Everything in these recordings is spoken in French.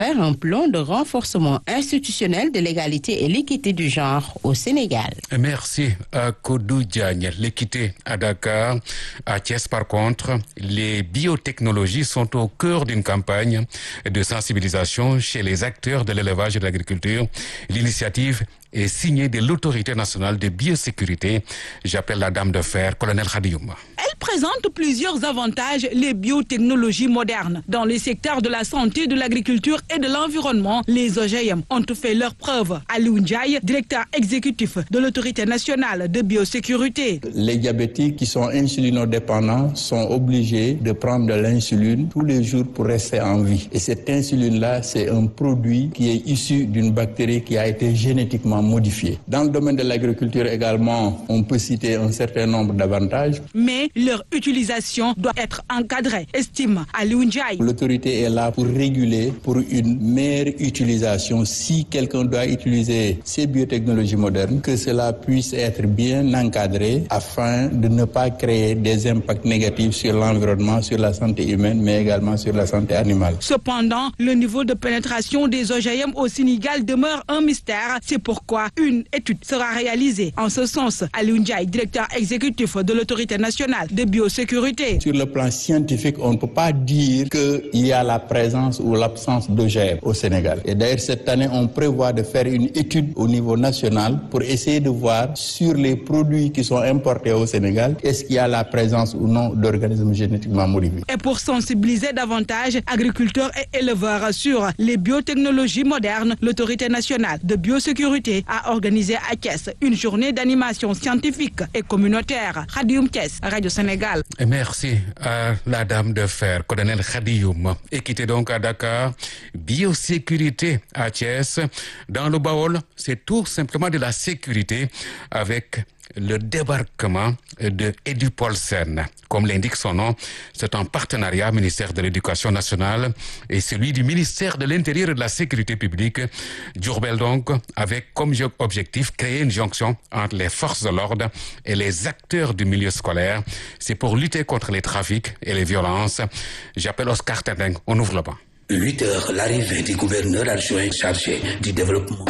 faire un plan de renforcement institutionnel de l'égalité et l'équité du genre au Sénégal. Merci à Kodou Diagne. L'équité à Dakar. À Thiès, par contre, les biotechnologies sont au cœur d'une campagne de sensibilisation chez les acteurs de l'élevage et de l'agriculture. L'initiative est signée de l'Autorité nationale de biosécurité. J'appelle la dame de fer, colonel Khadiouma. Elle présente plusieurs avantages, les biotechnologies modernes. Dans les secteurs de la santé, de l'agriculture et de l'environnement, les OGM ont fait leurs preuves. Aliou Ndiaye, directeur exécutif de l'Autorité nationale de biosécurité. Les diabétiques qui sont insulinodépendants sont obligés de prendre de l'insuline tous les jours pour rester en vie. Et cette insuline-là, c'est un produit qui est issu d'une bactérie qui a été génétiquement modifiée. Dans le domaine de l'agriculture également, on peut citer un certain nombre d'avantages. Mais leur utilisation doit être encadrée, estime Aliou Ndiaye. L'autorité est là pour réguler, pour une meilleure utilisation. Si quelqu'un doit utiliser ces biotechnologies modernes, que cela puisse être bien encadré afin de ne pas créer des impacts négatifs sur l'environnement, sur la santé humaine, mais également sur la santé animale. Cependant, le niveau de pénétration des OGM au Sénégal demeure un mystère. C'est pourquoi une étude sera réalisée en ce sens. Aliou Ndiaye, directeur exécutif de l'Autorité nationale de biosécurité. Sur le plan scientifique, on ne peut pas dire qu'il y a la présence ou l'absence d'OGM au Sénégal. Et d'ailleurs, cette année, on prévoit de faire une étude au niveau national pour essayer de voir sur les produits qui sont importés au Sénégal, est-ce qu'il y a la présence ou non d'organismes génétiquement modifiés. Et pour sensibiliser davantage agriculteurs et éleveurs sur les biotechnologies modernes, l'Autorité nationale de biosécurité a organisé à Thiès une journée d'animation scientifique et communautaire. Khadioum Thiès, Radio Sénégal. Et merci à la dame de fer, colonel Khadioum. Équité donc à Dakar, biosécurité à Thiès. Dans le Baol, c'est tout simplement de la sécurité avec le débarquement de Edupolsen. Comme l'indique son nom, c'est un partenariat ministère de l'Éducation nationale et celui du ministère de l'Intérieur et de la Sécurité publique. Diourbel donc, avec comme objectif créer une jonction entre les forces de l'ordre et les acteurs du milieu scolaire. C'est pour lutter contre les trafics et les violences. J'appelle Oscar Tendeng, on ouvre le banc. 8 heures, l'arrivée du gouverneur adjoint chargé du développement.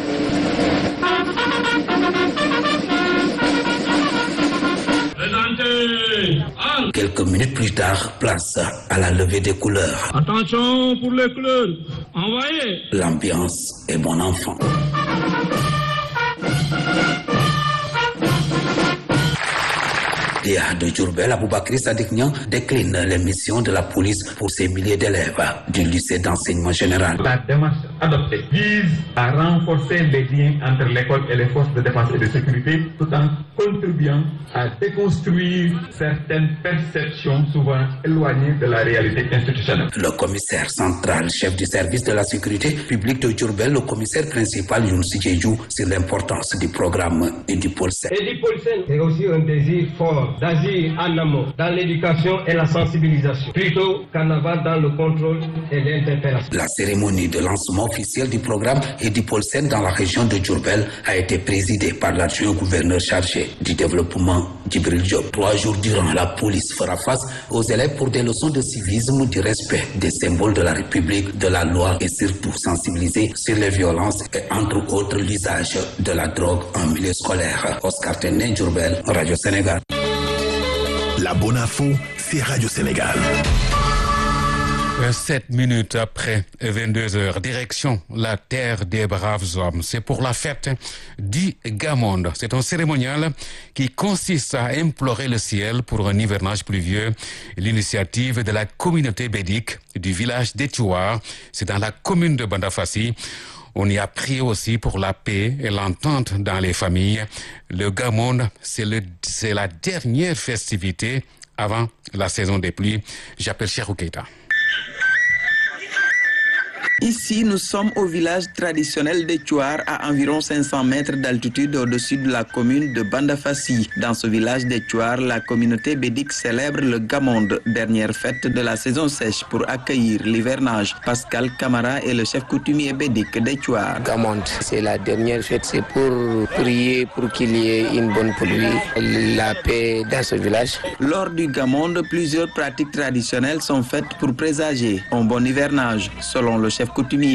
Quelques minutes plus tard, place à la levée des couleurs. Attention pour les couleurs. Envoyez. L'ambiance est bon enfant. DA de Diourbel, Aboubakry Sadiq Niang décline les missions de la police pour ces milliers d'élèves du lycée d'enseignement général. La démarche adoptée vise à renforcer les liens entre l'école et les forces de défense et de sécurité tout en contribuant à déconstruire certaines perceptions souvent éloignées de la réalité institutionnelle. Le commissaire central, chef du service de la sécurité publique de Diourbel, le commissaire principal Younousi Diédhiou, sur l'importance du programme Edupolsen. Edupolsen est aussi un désir fort d'agir en amont dans l'éducation et la sensibilisation, plutôt qu'en avant dans le contrôle et l'interpellation. La cérémonie de lancement officiel du programme Edupolsen dans la région de Diourbel a été présidée par l'adjoint gouverneur chargé du développement, Djibril Diop. 3 jours durant, la police fera face aux élèves pour des leçons de civisme, du respect des symboles de la République, de la loi et surtout sensibiliser sur les violences et entre autres l'usage de la drogue en milieu scolaire. Oscar Tendeng, Diourbel, Radio Sénégal. La bonne info, c'est Radio Sénégal. 7 minutes après 22 heures, direction la terre des braves hommes. C'est pour la fête du Gamonde. C'est un cérémonial qui consiste à implorer le ciel pour un hivernage pluvieux. L'initiative de la communauté bédique du village d'Étouar, c'est dans la commune de Bandafassi. On y a prié aussi pour la paix et l'entente dans les familles. Le Gamonde, c'est la dernière festivité avant la saison des pluies. J'appelle Cheikhou Keita. Ici, nous sommes au village traditionnel d'Étouar, à environ 500 mètres d'altitude au-dessus de la commune de Bandafassi. Dans ce village d'Étouar, la communauté bédique célèbre le Gamonde, dernière fête de la saison sèche pour accueillir l'hivernage. Pascal Camara est le chef coutumier bédique d'Étouar. Gamonde, c'est la dernière fête, c'est pour prier pour qu'il y ait une bonne pluie, la paix dans ce village. Lors du Gamonde, plusieurs pratiques traditionnelles sont faites pour présager un bon hivernage. Selon le chef coutumiers.